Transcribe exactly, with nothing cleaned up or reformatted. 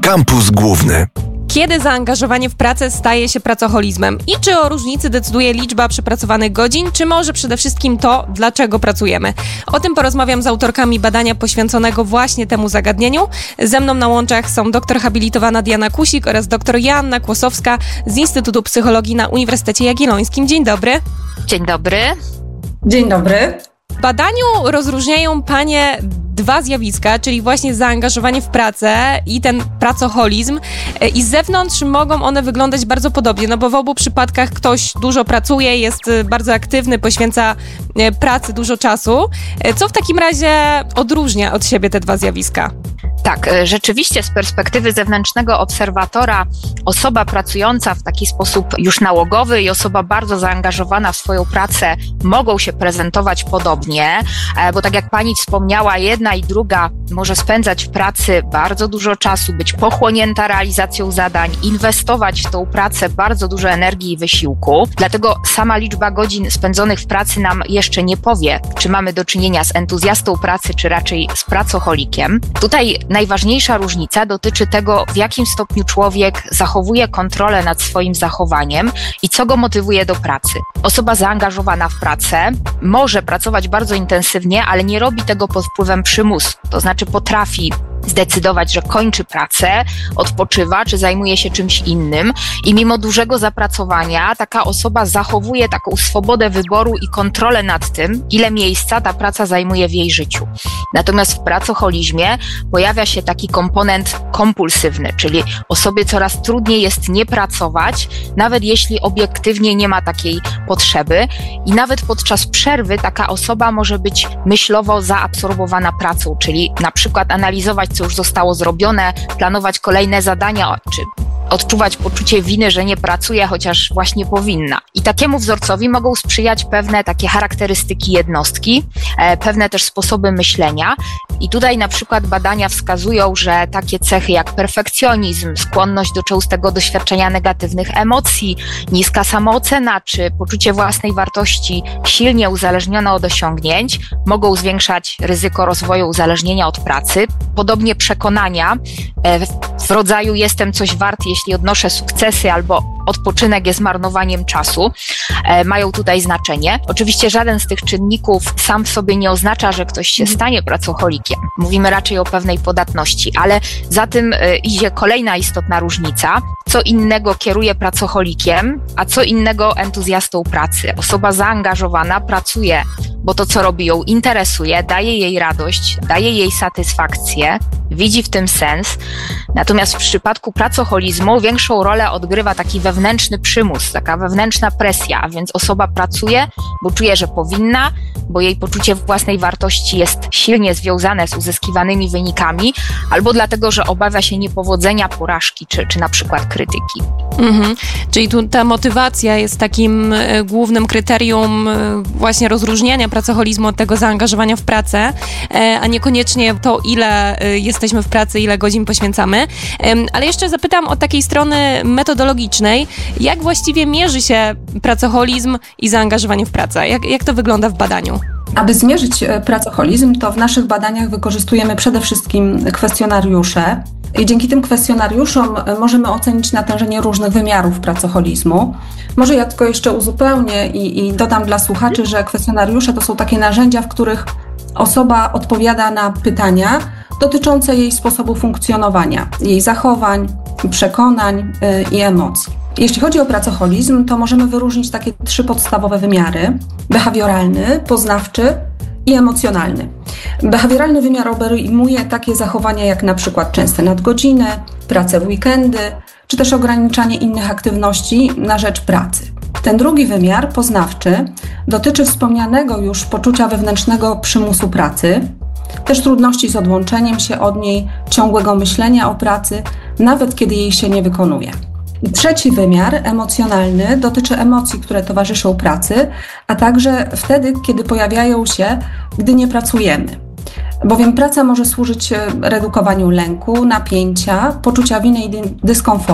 Kampus Główny. Kiedy zaangażowanie w pracę staje się pracoholizmem? I czy o różnicy decyduje liczba przepracowanych godzin, czy może przede wszystkim to, dlaczego pracujemy? O tym porozmawiam z autorkami badania poświęconego właśnie temu zagadnieniu. Ze mną na łączach są doktor habilitowana Diana Kusik oraz doktor Joanna Kłosowska z Instytutu Psychologii na Uniwersytecie Jagiellońskim. Dzień dobry. Dzień dobry. Dzień dobry. W badaniu rozróżniają panie dwa zjawiska, czyli właśnie zaangażowanie w pracę i ten pracoholizm. I z zewnątrz mogą one wyglądać bardzo podobnie, no bo w obu przypadkach ktoś dużo pracuje, jest bardzo aktywny, poświęca pracy dużo czasu. Co w takim razie odróżnia od siebie te dwa zjawiska? Tak, rzeczywiście z perspektywy zewnętrznego obserwatora osoba pracująca w taki sposób już nałogowy i osoba bardzo zaangażowana w swoją pracę mogą się prezentować podobnie, bo tak jak pani wspomniała, jedna i druga może spędzać w pracy bardzo dużo czasu, być pochłonięta realizacją zadań, inwestować w tą pracę bardzo dużo energii i wysiłku. Dlatego sama liczba godzin spędzonych w pracy nam jeszcze nie powie, czy mamy do czynienia z entuzjastą pracy, czy raczej z pracoholikiem. Tutaj najważniejsza różnica dotyczy tego, w jakim stopniu człowiek zachowuje kontrolę nad swoim zachowaniem i co go motywuje do pracy. Osoba zaangażowana w pracę może pracować bardzo intensywnie, ale nie robi tego pod wpływem przymusu. To znaczy potrafi zdecydować, że kończy pracę, odpoczywa, czy zajmuje się czymś innym i mimo dużego zapracowania taka osoba zachowuje taką swobodę wyboru i kontrolę nad tym, ile miejsca ta praca zajmuje w jej życiu. Natomiast w pracoholizmie pojawia się taki komponent kompulsywny, czyli osobie coraz trudniej jest nie pracować, nawet jeśli obiektywnie nie ma takiej potrzeby i nawet podczas przerwy taka osoba może być myślowo zaabsorbowana pracą, czyli na przykład analizować, co już zostało zrobione, planować kolejne zadania, czy odczuwać poczucie winy, że nie pracuje, chociaż właśnie powinna. I takiemu wzorcowi mogą sprzyjać pewne takie charakterystyki jednostki, e, pewne też sposoby myślenia. I tutaj na przykład badania wskazują, że takie cechy jak perfekcjonizm, skłonność do częstego doświadczenia negatywnych emocji, niska samoocena czy poczucie własnej wartości silnie uzależnione od osiągnięć mogą zwiększać ryzyko rozwoju uzależnienia od pracy. Podobnie przekonania e, w rodzaju jestem coś wart, jeśli odnoszę sukcesy, albo odpoczynek jest marnowaniem czasu, e, mają tutaj znaczenie. Oczywiście żaden z tych czynników sam w sobie nie oznacza, że ktoś się stanie pracoholikiem. Mówimy raczej o pewnej podatności, ale za tym e, idzie kolejna istotna różnica. Co innego kieruje pracoholikiem, a co innego entuzjastą pracy. Osoba zaangażowana pracuje, bo to, co robi, ją interesuje, daje jej radość, daje jej satysfakcję, widzi w tym sens. Natomiast w przypadku pracoholizmu większą rolę odgrywa taki wewnętrzny przymus, taka wewnętrzna presja, a więc osoba pracuje, bo czuje, że powinna, bo jej poczucie własnej wartości jest silnie związane z uzyskiwanymi wynikami, albo dlatego, że obawia się niepowodzenia, porażki, czy, czy na przykład krytyki. Mhm. Czyli tu ta motywacja jest takim y, głównym kryterium y, właśnie rozróżniania pracoholizmu od tego zaangażowania w pracę, y, a niekoniecznie to, ile y, jesteśmy w pracy, ile godzin poświęcamy. Y, ale jeszcze zapytam od takiej strony metodologicznej, jak właściwie mierzy się pracoholizm i zaangażowanie w pracę? Jak, jak to wygląda w badaniu? Aby zmierzyć pracoholizm, to w naszych badaniach wykorzystujemy przede wszystkim kwestionariusze i dzięki tym kwestionariuszom możemy ocenić natężenie różnych wymiarów pracoholizmu. Może ja tylko jeszcze uzupełnię i, i dodam dla słuchaczy, że kwestionariusze to są takie narzędzia, w których osoba odpowiada na pytania dotyczące jej sposobu funkcjonowania, jej zachowań, przekonań yy, i emocji. Jeśli chodzi o pracoholizm, to możemy wyróżnić takie trzy podstawowe wymiary: behawioralny, poznawczy i emocjonalny. Behawioralny wymiar obejmuje takie zachowania jak na przykład częste nadgodziny, pracę w weekendy, czy też ograniczanie innych aktywności na rzecz pracy. Ten drugi wymiar, poznawczy, dotyczy wspomnianego już poczucia wewnętrznego przymusu pracy, też trudności z odłączeniem się od niej, ciągłego myślenia o pracy, nawet kiedy jej się nie wykonuje. Trzeci wymiar, emocjonalny, dotyczy emocji, które towarzyszą pracy, a także wtedy, kiedy pojawiają się, gdy nie pracujemy. Bowiem praca może służyć redukowaniu lęku, napięcia, poczucia winy i dyskomfortu.